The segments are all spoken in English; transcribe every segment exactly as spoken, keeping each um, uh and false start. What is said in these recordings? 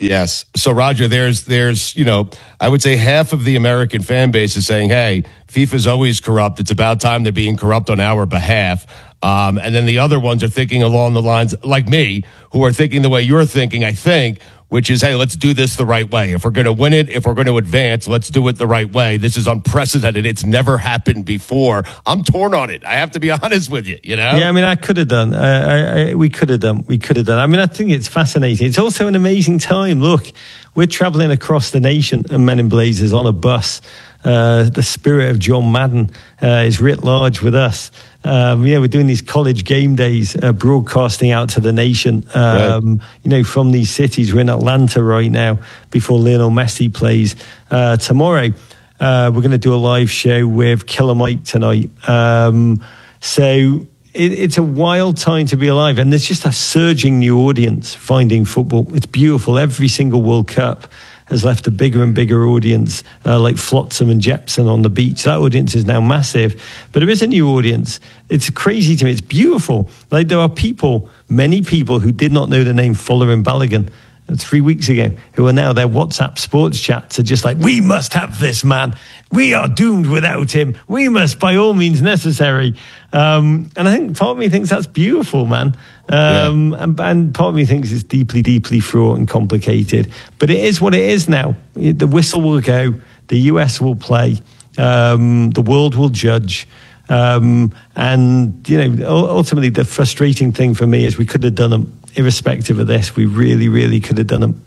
Yes. So, Roger, there's, there's, you know, I would say half of the American fan base is saying, hey, FIFA's always corrupt. It's about time they're being corrupt on our behalf. Um, and then the other ones are thinking along the lines, like me, who are thinking the way you're thinking, I think, which is, hey, let's do this the right way. If we're going to win it, if we're going to advance, let's do it the right way. This is unprecedented. It's never happened before. I'm torn on it. I have to be honest with you, you know? Yeah, I mean, I could have done. Uh, I, I, we could have done. We could have done. I mean, I think it's fascinating. It's also an amazing time. Look, we're traveling across the nation and Men in Blazers on a bus. Uh, the spirit of John Madden uh, is writ large with us. Um, yeah, we're doing these college game days, uh, broadcasting out to the nation. Um, right. You know, from these cities. We're in Atlanta right now before Lionel Messi plays uh, tomorrow. Uh, we're going to do a live show with Killer Mike tonight. Um, so it, it's a wild time to be alive, and there's just a surging new audience finding football. It's beautiful. Every single World Cup has left a bigger and bigger audience, uh, like Flotsam and Jepsen on the beach. That audience is now massive, but there is a new audience. It's crazy to me. It's beautiful. Like, there are people, many people who did not know the name Fuller and Balogun three weeks ago, who are now, their WhatsApp sports chats are just like, we must have this man. We are doomed without him. We must, by all means necessary. Um, and I think part of me thinks that's beautiful, man. Um, yeah. and, and part of me thinks it's deeply, deeply fraught and complicated. But it is what it is now. The whistle will go. The U S will play. Um, the world will judge. Um, and, you know, ultimately the frustrating thing for me is we could have done them. Irrespective of this, we really, really could have done them.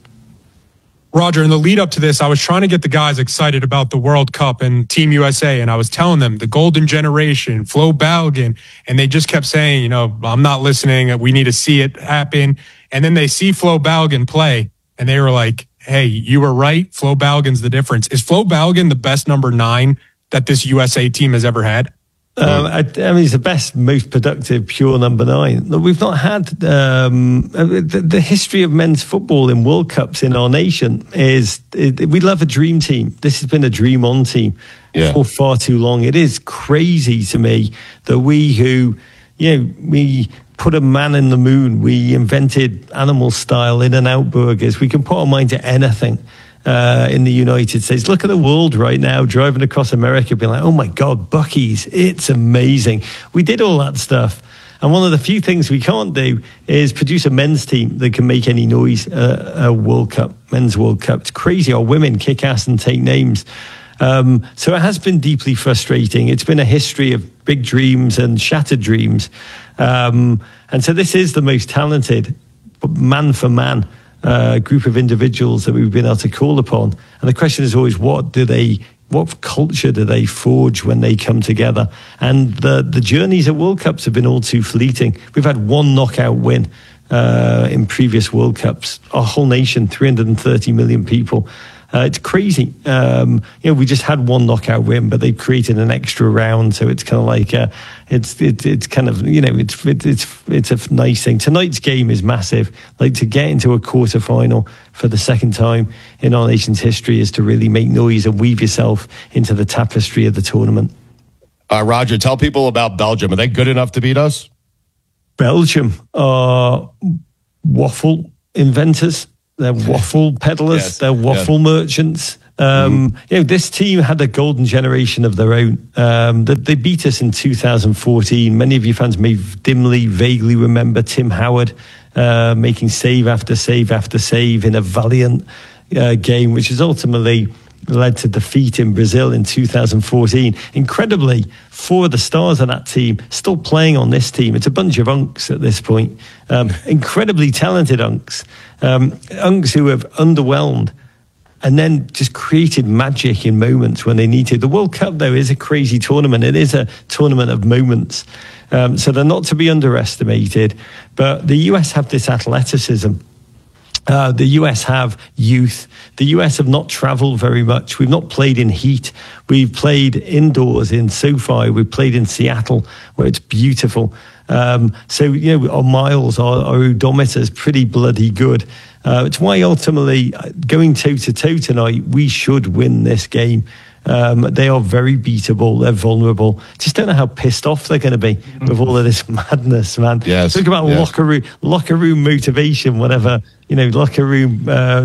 Roger, in the lead up to this, I was trying to get the guys excited about the World Cup and Team U S A, and I was telling them the golden generation, Flo Balogun, and they just kept saying, you know, I'm not listening, we need to see it happen. And then they see Flo Balogun play, and they were like, hey, you were right, Flo Balogun's the difference. Is Flo Balogun the best number nine that this U S A team has ever had? Um, I, I mean, he's the best, most productive, pure number nine. Look, we've not had um, the, the history of men's football in World Cups in our nation is it, we love a dream team. This has been a dream on team yeah. for far too long. It is crazy to me that we who, you know, we put a man in the moon, we invented animal style in and out burgers. We can put our mind to anything. Uh, in the United States. Look at the world right now, driving across America, being like, oh my God, Buc-ee's, it's amazing. We did all that stuff. And one of the few things we can't do is produce a men's team that can make any noise uh, a World Cup, men's World Cup. It's crazy. Our women kick ass and take names. Um, so it has been deeply frustrating. It's been a history of big dreams and shattered dreams. Um, and so this is the most talented, man for man, Uh, group of individuals that we've been able to call upon. And the question is always, what do they, what culture do they forge when they come together? And the, the journeys at World Cups have been all too fleeting. We've had one knockout win uh, in previous World Cups. Our whole nation, three hundred thirty million people. Uh, it's crazy. Um, you know, we just had one knockout win, but they've created an extra round, so it's kind of like uh, it's it's it's kind of you know it's it's it's it's a nice thing. Tonight's game is massive. Like, to get into a quarter final for the second time in our nation's history is to really make noise and weave yourself into the tapestry of the tournament. Uh, Roger, tell people about Belgium. Are they good enough to beat us? Belgium are waffle inventors. They're waffle peddlers. Yes, they're waffle yes. merchants. Um, mm-hmm. You know, this team had a golden generation of their own. Um, they, they beat us in two thousand fourteen. Many of you fans may dimly, vaguely remember Tim Howard uh, making save after save after save in a valiant uh, game, which has ultimately led to defeat in Brazil in two thousand fourteen. Incredibly, four of the stars of that team still playing on this team. It's a bunch of unks at this point. Um, incredibly talented unks. Um, unks who have underwhelmed and then just created magic in moments when they need to. The World Cup, though, is a crazy tournament. It is a tournament of moments. Um, so they're not to be underestimated. But the U S have this athleticism. Uh, the U S have youth. The U S have not traveled very much. We've not played in heat. We've played indoors in SoFi. We've played in Seattle, where it's beautiful. Um, so, you know, our miles, our, our odometer is pretty bloody good. Uh, it's why ultimately, going toe-to-toe tonight, we should win this game. Um, they are very beatable. They're vulnerable. Just don't know how pissed off they're going to be with all of this madness, man. Yes. Think about yes. locker room, locker room motivation, whatever, you know, locker room... Uh,